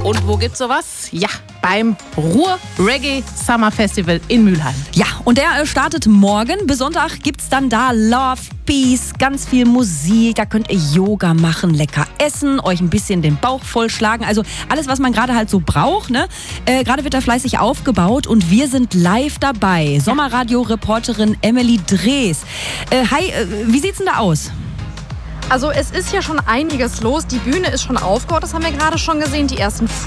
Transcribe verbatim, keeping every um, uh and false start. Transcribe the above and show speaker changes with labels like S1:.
S1: Und wo gibt's sowas? Ja, beim Ruhr Reggae Summer Festival in Mülheim.
S2: Ja, und der äh, startet morgen. Bis Sonntag gibt's dann da Love, Peace, ganz viel Musik. Da könnt ihr Yoga machen, lecker essen, euch ein bisschen den Bauch vollschlagen. Also alles, was man gerade halt so braucht. Ne? Äh, gerade wird da fleißig aufgebaut und wir sind live dabei. Sommerradio-Reporterin Emily Drees. Äh, hi, äh, wie sieht's denn da aus?
S3: Also es ist ja schon einiges los. Die Bühne ist schon aufgebaut, das haben wir gerade schon gesehen. Die ersten